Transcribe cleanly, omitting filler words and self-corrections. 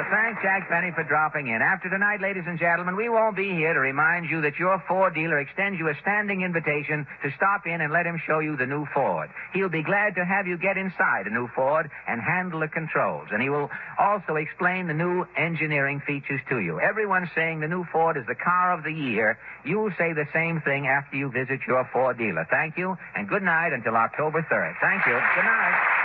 thank Jack Benny for dropping in. After tonight, ladies and gentlemen, we won't be here to remind you that your Ford dealer extends you a standing invitation to stop in and let him show you the new Ford. He'll be glad to have you get inside a new Ford and handle the controls. And he will also explain the new engineering features to you. Everyone's saying the new Ford is the car of the year. You'll say the same thing after you visit your Ford dealer. Thank you, and good night until October 3rd. Thank you. Good night.